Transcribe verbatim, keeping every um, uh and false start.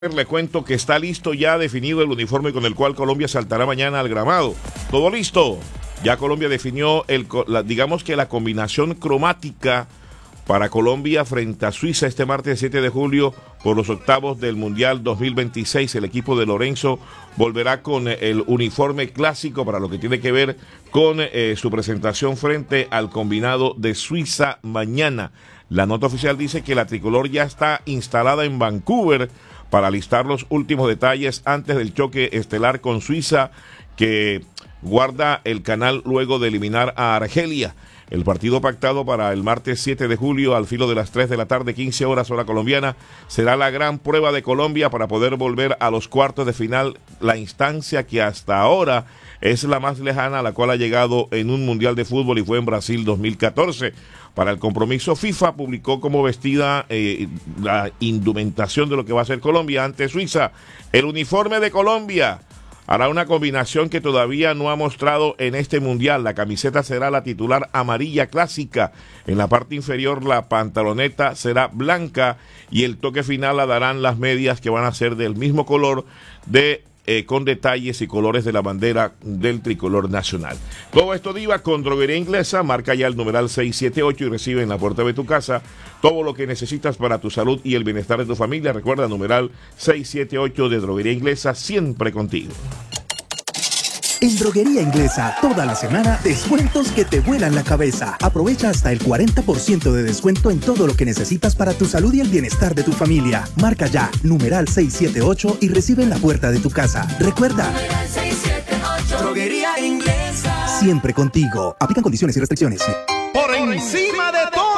Le cuento que está listo ya definido el uniforme con el cual Colombia saltará mañana al gramado. Todo listo. Ya Colombia definió, el, la, digamos que la combinación cromática para Colombia frente a Suiza este martes siete de julio por los octavos del Mundial dos mil veintiséis. El equipo de Lorenzo volverá con el uniforme clásico para lo que tiene que ver con eh, su presentación frente al combinado de Suiza mañana. La nota oficial dice que la tricolor ya está instalada en Vancouver para listar los últimos detalles antes del choque estelar con Suiza, que guarda el canal luego de eliminar a Argelia. El partido pactado para el martes siete de julio al filo de las tres de la tarde, quince horas hora colombiana, será la gran prueba de Colombia para poder volver a los cuartos de final, la instancia que hasta ahora es la más lejana a la cual ha llegado en un mundial de fútbol, y fue en Brasil dos mil catorce. Para el compromiso, FIFA publicó como vestida eh, la indumentación de lo que va a ser Colombia ante Suiza. El uniforme de Colombia hará una combinación que todavía no ha mostrado en este mundial. La camiseta será la titular amarilla clásica. En la parte inferior la pantaloneta será blanca y el toque final la darán las medias, que van a ser del mismo color de Eh, con detalles y colores de la bandera del tricolor nacional. Todo esto, Diva, con Droguería Inglesa. Marca ya el numeral seis siete ocho y recibe en la puerta de tu casa todo lo que necesitas para tu salud y el bienestar de tu familia. Recuerda, numeral seis siete ocho de Droguería Inglesa, siempre contigo. En Droguería Inglesa, toda la semana, descuentos que te vuelan la cabeza. Aprovecha hasta el cuarenta por ciento de descuento en todo lo que necesitas para tu salud y el bienestar de tu familia. Marca ya, numeral seis siete ocho y recibe en la puerta de tu casa. Recuerda, seis siete ocho, Droguería Inglesa. Siempre contigo. Aplican condiciones y restricciones. Por encima de todo.